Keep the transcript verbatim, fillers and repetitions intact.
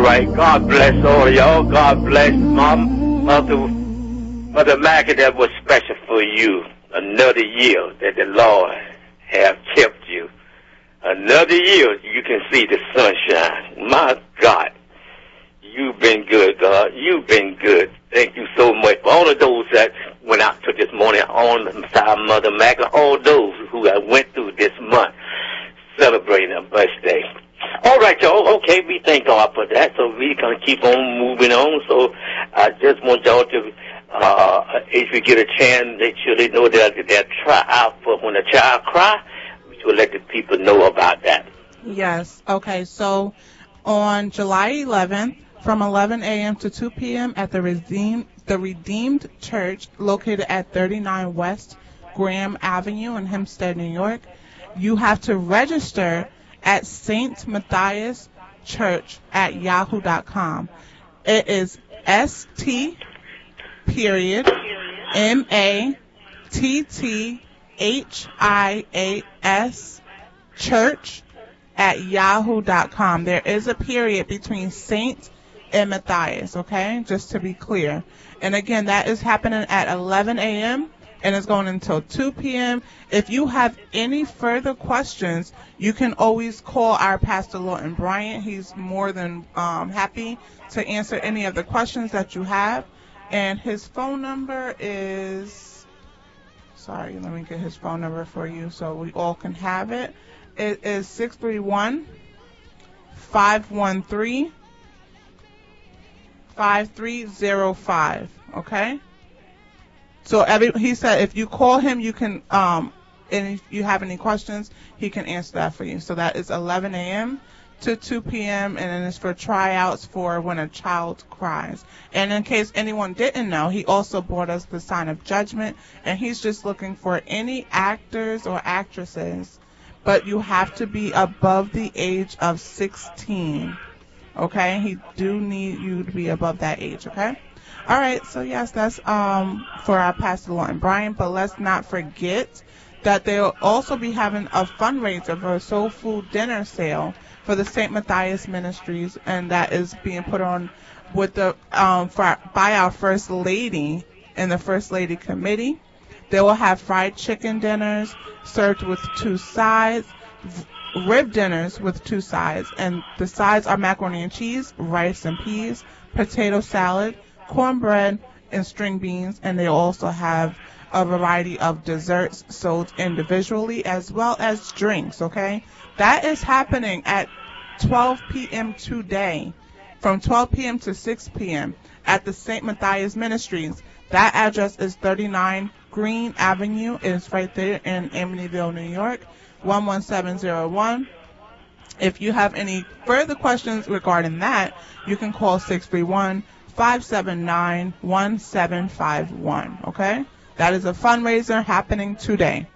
right. God bless all of y'all. God bless Mom, Mother, Mother Mackie. That was special for you. Another year that the Lord have kept you. Another year you can see the sunshine. My God, you've been good, God. You've been good. Thank you so much for all of those that went out to this morning on our Mother Mackie, all those who have went through this month celebrating her birthday. All right, y'all. Okay, we thank God for that. So we can keep on moving on. So I just want y'all to, uh, if you get a chance, make sure they know that they'll try out for when a child cry. We should let the people know about that. Yes. Okay. So on July eleventh, from eleven a.m. to two p.m. at the Redeemed, the Redeemed Church, located at thirty-nine West Graham Avenue in Hempstead, New York, you have to register at Saint Matthias Church at yahoo dot com. It is S T period M A T T H I A S Church at yahoo dot com. There is a period between Saint and Matthias, okay? Just to be clear. And again, that is happening at eleven a.m. and it's going until two p.m. If you have any further questions, you can always call our Pastor Lawton Bryant. He's more than um, happy to answer any of the questions that you have. And his phone number is, sorry, let me get his phone number for you so we all can have it. It is six three one, five one three, five three zero five, okay? So every, he said if you call him, you can, um, and if you have any questions, he can answer that for you. So that is eleven a.m. to two p.m. and then it's for tryouts for when a child cries. And in case anyone didn't know, he also brought us the sign of judgment, and he's just looking for any actors or actresses, but you have to be above the age of sixteen. Okay? He do need you to be above that age, okay? All right, so yes, that's um for our Pastor Lawton Bryant, but let's not forget that they'll also be having a fundraiser for a soul food dinner sale for the Saint Matthias Ministries, and that is being put on with the um for, by our First Lady and the First Lady Committee. They will have fried chicken dinners served with two sides, rib dinners with two sides, and the sides are macaroni and cheese, rice and peas, potato salad, cornbread, and string beans, and they also have a variety of desserts sold individually as well as drinks, okay? That is happening at twelve p.m. today, from twelve p.m. to six p.m. at the Saint Matthias Ministries. That address is thirty-nine Green Avenue. It's right there in Amityville, New York, one one seven zero one. If you have any further questions regarding that, you can call six three one, five seven nine, one seven five one, okay? That is a fundraiser happening today.